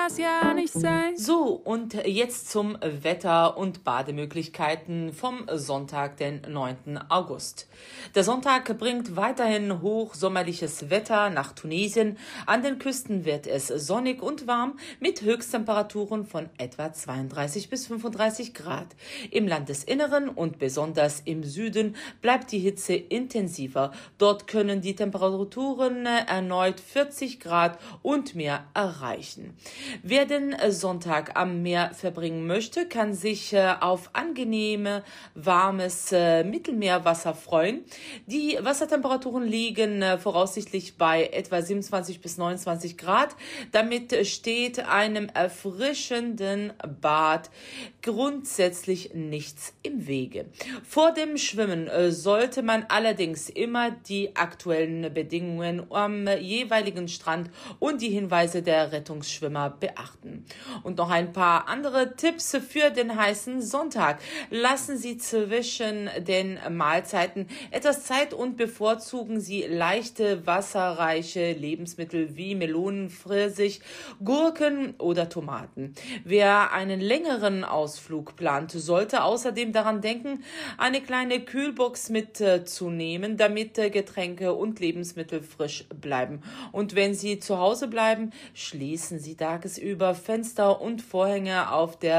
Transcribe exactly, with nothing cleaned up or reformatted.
das ja nicht sein. So, und jetzt zum Wetter und Bademöglichkeiten vom Sonntag, den neunten August. Der Sonntag bringt weiterhin hochsommerliches Wetter nach Tunesien. An den Küsten wird es sonnig und warm mit Höchsttemperaturen von etwa zweiunddreißig bis fünfunddreißig Grad. Im Landesinneren und besonders im Süden bleibt die Hitze intensiver. Dort können die Temperaturen erneut vierzig Grad und mehr erreichen. Wer den Sonntag am Meer verbringen möchte, kann sich auf angenehme, warmes Mittelmeerwasser freuen. Die Wassertemperaturen liegen voraussichtlich bei etwa siebenundzwanzig bis neunundzwanzig Grad. Damit steht einem erfrischenden Bad grundsätzlich nichts im Wege. Vor dem Schwimmen sollte man allerdings immer die aktuellen Bedingungen am jeweiligen Strand und die Hinweise der Rettungsschwimmer beachten. Und noch ein paar andere Tipps für den heißen Sonntag. Lassen Sie zwischen den Mahlzeiten etwas Zeit und bevorzugen Sie leichte, wasserreiche Lebensmittel wie Melonen, Pfirsich, Gurken oder Tomaten. Wer einen längeren Ausflug plant, sollte außerdem daran denken, eine kleine Kühlbox mitzunehmen, damit Getränke und Lebensmittel frisch bleiben. Und wenn Sie zu Hause bleiben, schließen Sie tagesüber Fenster und Vorhänge auf der